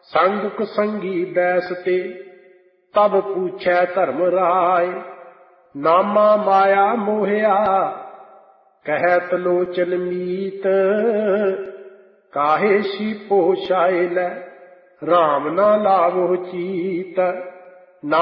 संग कुसंगी बैसते। तब पूछै धर्म राय, नामा माया मोहिया। कहत लोचन मीत, काहे सी पोशाए लै। राम ना लावो चीत।